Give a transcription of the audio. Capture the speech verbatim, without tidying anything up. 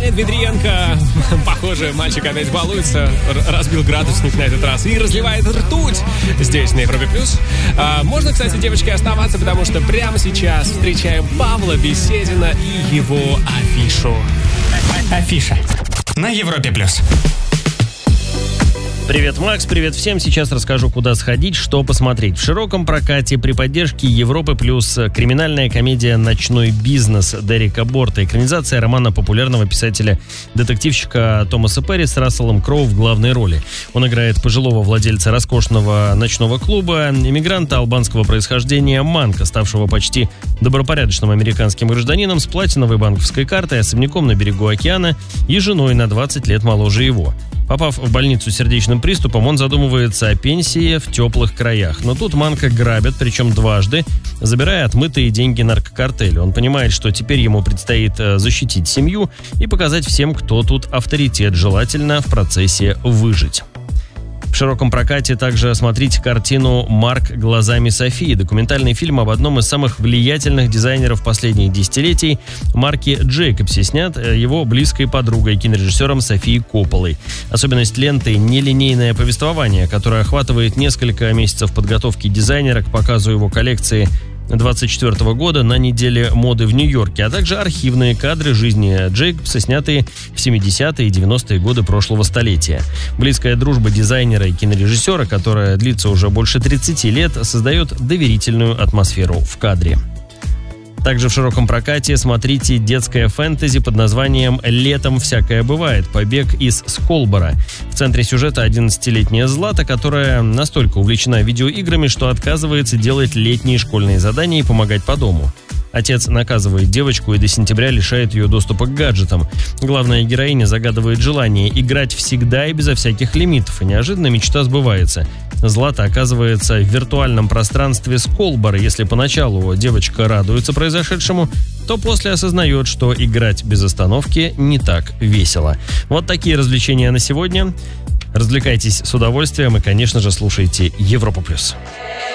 Виталий Дмитриенко. Похоже, мальчик опять балуется, разбил градусник на этот раз и разливает ртуть здесь, на Европе Плюс. А, можно, кстати, девочки, оставаться, потому что прямо сейчас встречаем Павла Беседина и его афишу. Афиша на Европе Плюс. Привет, Макс, привет всем. Сейчас расскажу, куда сходить, что посмотреть. В широком прокате при поддержке Европы Плюс криминальная комедия «Ночной бизнес» Дерека Борта. Экранизация романа популярного писателя-детективщика Томаса Перри с Расселом Кроу в главной роли. Он играет пожилого владельца роскошного ночного клуба, иммигранта албанского происхождения Манка, ставшего почти добропорядочным американским гражданином с платиновой банковской картой, особняком на берегу океана и женой на двадцать лет моложе его. Попав в больницу с сердечным приступом, он задумывается о пенсии в теплых краях. Но тут Манка грабят, причем дважды, забирая отмытые деньги наркокартеля. Он понимает, что теперь ему предстоит защитить семью и показать всем, кто тут авторитет, желательно в процессе выжить. В широком прокате также смотрите картину «Марк глазами Софии». Документальный фильм об одном из самых влиятельных дизайнеров последних десятилетий Марке Джейкобсе, снят его близкой подругой, кинорежиссером Софией Копполой. Особенность ленты – нелинейное повествование, которое охватывает несколько месяцев подготовки дизайнера к показу его коллекции двадцать четвёртого года на неделе моды в Нью-Йорке, а также архивные кадры жизни Джейкобса, снятые в семидесятые и девяностые годы прошлого столетия. Близкая дружба дизайнера и кинорежиссера, которая длится уже больше тридцати лет, создает доверительную атмосферу в кадре. Также в широком прокате смотрите детское фэнтези под названием «Летом всякое бывает. Побег из Сколборо». В центре сюжета одиннадцатилетняя Злата, которая настолько увлечена видеоиграми, что отказывается делать летние школьные задания и помогать по дому. Отец наказывает девочку и до сентября лишает ее доступа к гаджетам. Главная героиня загадывает желание играть всегда и безо всяких лимитов, и неожиданно мечта сбывается. Злата оказывается в виртуальном пространстве Сколборо. Если поначалу девочка радуется произошедшему, то после осознает, что играть без остановки не так весело. Вот такие развлечения на сегодня. Развлекайтесь с удовольствием и, конечно же, слушайте Европу Плюс.